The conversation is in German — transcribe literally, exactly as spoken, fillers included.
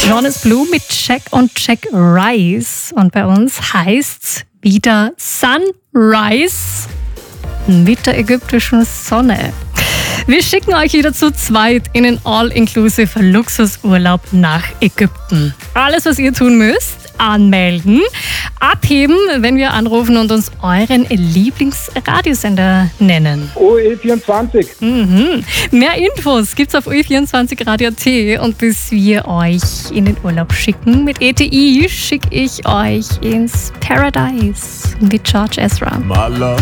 Jonas Blue mit Jack und Jack Rice. Und bei uns heißt's wieder Sunrise mit der ägyptischen Sonne. Wir schicken euch wieder zu zweit in den All-Inclusive Luxusurlaub nach Ägypten. Alles, was ihr tun müsst, anmelden, abheben, wenn wir anrufen und uns euren Lieblingsradiosender nennen. O E vierundzwanzig. Mhm. Mehr Infos gibt's auf O E vierundzwanzig Radio Punkt at. Und bis wir euch in den Urlaub schicken mit E T I, schicke ich euch ins Paradise mit George Ezra.